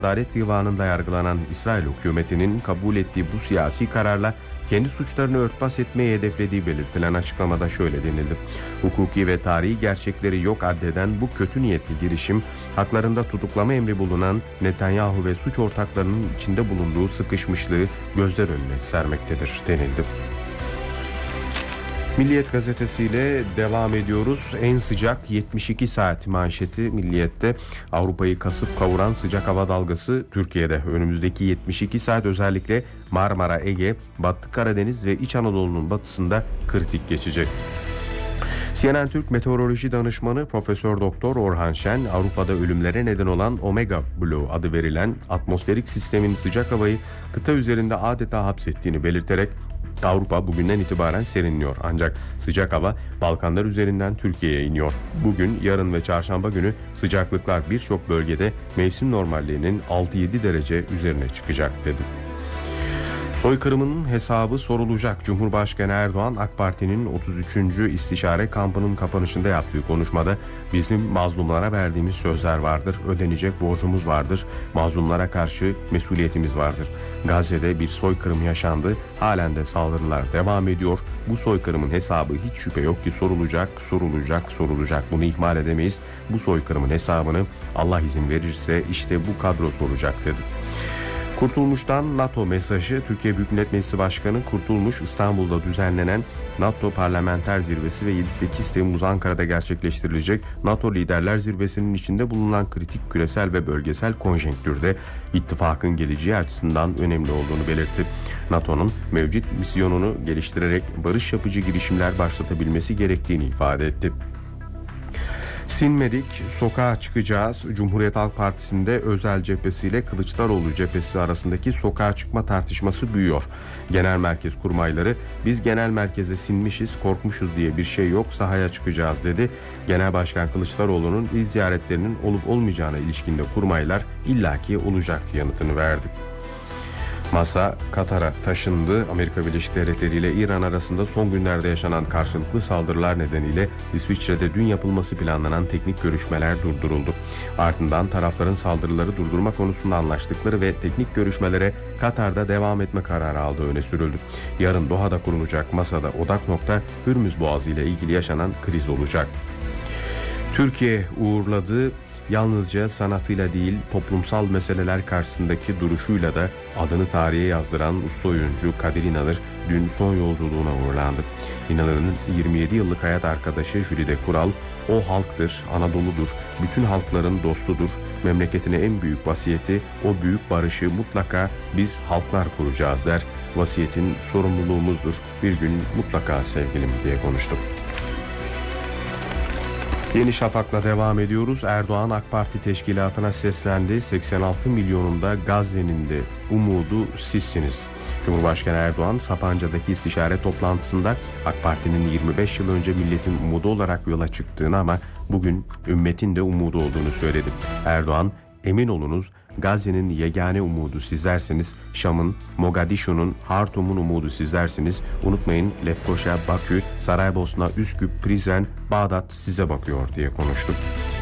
Adalet Divanı'nda yargılanan İsrail hükümetinin kabul ettiği bu siyasi kararla kendi suçlarını örtbas etmeyi hedeflediği belirtilen açıklamada şöyle denildi. Hukuki ve tarihi gerçekleri yok addeden bu kötü niyetli girişim, haklarında tutuklama emri bulunan Netanyahu ve suç ortaklarının içinde bulunduğu sıkışmışlığı gözler önüne sermektedir denildi. Milliyet gazetesiyle devam ediyoruz. En sıcak 72 saat manşeti Milliyet'te. Avrupa'yı kasıp kavuran sıcak hava dalgası Türkiye'de. Önümüzdeki 72 saat özellikle Marmara, Ege, Batı Karadeniz ve İç Anadolu'nun batısında kritik geçecek. CNN Türk Meteoroloji Danışmanı Profesör Doktor Orhan Şen, Avrupa'da ölümlere neden olan Omega Blue adı verilen atmosferik sistemin sıcak havayı kıta üzerinde adeta hapsettiğini belirterek Avrupa bugünden itibaren serinliyor. Ancak sıcak hava Balkanlar üzerinden Türkiye'ye iniyor. Bugün, yarın ve çarşamba günü sıcaklıklar birçok bölgede mevsim normalliğinin 6-7 derece üzerine çıkacak dedi. Soykırımın hesabı sorulacak. Cumhurbaşkanı Erdoğan, AK Parti'nin 33. istişare kampının kapanışında yaptığı konuşmada bizim mazlumlara verdiğimiz sözler vardır, ödenecek borcumuz vardır, mazlumlara karşı mesuliyetimiz vardır. Gazze'de bir soykırım yaşandı, halen de saldırılar devam ediyor. Bu soykırımın hesabı hiç şüphe yok ki sorulacak. Bunu ihmal edemeyiz. Bu soykırımın hesabını Allah izin verirse işte bu kadro soracak dedi. Kurtulmuş'tan NATO mesajı. Türkiye Büyük Millet Meclisi Başkanı Kurtulmuş, İstanbul'da düzenlenen NATO Parlamenter Zirvesi ve 7-8 Temmuz Ankara'da gerçekleştirilecek NATO Liderler Zirvesi'nin içinde bulunan kritik küresel ve bölgesel konjonktürde ittifakın geleceği açısından önemli olduğunu belirtti. NATO'nun mevcut misyonunu geliştirerek barış yapıcı girişimler başlatabilmesi gerektiğini ifade etti. Sinmedik, sokağa çıkacağız. Cumhuriyet Halk Partisi'nde Özel cephesi ile Kılıçdaroğlu cephesi arasındaki sokağa çıkma tartışması büyüyor. Genel merkez kurmayları, biz genel merkeze sinmişiz, korkmuşuz diye bir şey yok, sahaya çıkacağız dedi. Genel Başkan Kılıçdaroğlu'nun il ziyaretlerinin olup olmayacağına ilişkinde kurmaylar illaki olacak yanıtını verdi. Masa Katar'a taşındı. Amerika Birleşik Devletleri ile İran arasında son günlerde yaşanan karşılıklı saldırılar nedeniyle İsviçre'de dün yapılması planlanan teknik görüşmeler durduruldu. Ardından tarafların saldırıları durdurma konusunda anlaştıkları ve teknik görüşmelere Katar'da devam etme kararı aldığı öne sürüldü. Yarın Doha'da kurulacak masada odak nokta Hürmüz Boğazı ile ilgili yaşanan kriz olacak. Türkiye uğurladığı yalnızca sanatıyla değil, toplumsal meseleler karşısındaki duruşuyla da adını tarihe yazdıran usta oyuncu Kadir İnanır dün son yolculuğuna uğurlandı. İnanır'ın 27 yıllık hayat arkadaşı Jülide Kural, o halktır, Anadolu'dur, bütün halkların dostudur, memleketine en büyük vasiyeti, o büyük barışı mutlaka biz halklar kuracağız der. Vasiyetin sorumluluğumuzdur, bir gün mutlaka sevgilim diye konuştu. Yeni Şafak'la devam ediyoruz. Erdoğan AK Parti teşkilatına seslendi. 86 milyonunda Gazze'nin de umudu sizsiniz. Cumhurbaşkanı Erdoğan Sapanca'daki istişare toplantısında AK Parti'nin 25 yıl önce milletin umudu olarak yola çıktığını ama bugün ümmetin de umudu olduğunu söyledi. Erdoğan, emin olunuz Gazze'nin yegane umudu sizlersiniz, Şam'ın, Mogadishu'nun, Hartum'un umudu sizlersiniz. Unutmayın Lefkoşa, Bakü, Saraybosna, Üsküp, Prizren, Bağdat size bakıyor diye konuştu.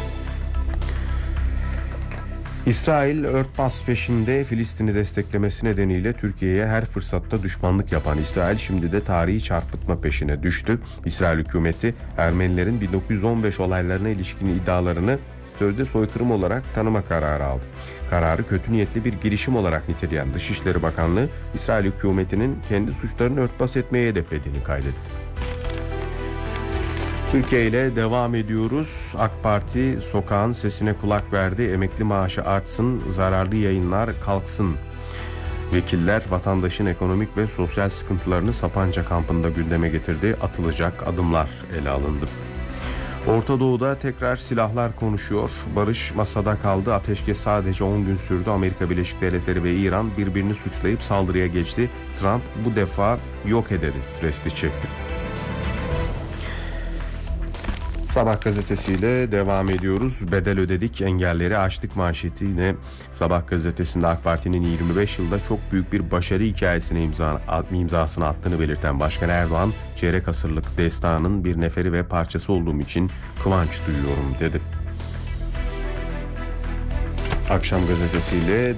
İsrail örtbas peşinde. Filistin'i desteklemesi nedeniyle Türkiye'ye her fırsatta düşmanlık yapan İsrail şimdi de tarihi çarpıtma peşine düştü. İsrail hükümeti Ermenilerin 1915 olaylarına ilişkin iddialarını sözde soykırım olarak tanıma kararı aldı. Kararı kötü niyetli bir girişim olarak niteleyen Dışişleri Bakanlığı, İsrail hükümetinin kendi suçlarını örtbas etmeye hedeflediğini kaydetti. Türkiye ile devam ediyoruz. AK Parti sokağın sesine kulak verdi. Emekli maaşı artsın, zararlı yayınlar kalksın. Vekiller vatandaşın ekonomik ve sosyal sıkıntılarını Sapanca kampında gündeme getirdi. Atılacak adımlar ele alındı. Orta Doğu'da tekrar silahlar konuşuyor. Barış masada kaldı. Ateşkes sadece 10 gün sürdü. Amerika Birleşik Devletleri ve İran birbirini suçlayıp saldırıya geçti. Trump bu defa yok ederiz resti çekti. Sabah gazetesiyle devam ediyoruz. Bedel ödedik, engelleri aştık manşetiyle Sabah gazetesinde AK Parti'nin 25 yılda çok büyük bir başarı hikayesine imzasını attığını belirten Başkan Erdoğan, çeyrek asırlık destanın bir neferi ve parçası olduğum için kıvanç duyuyorum dedi. Akşam gazetesiyle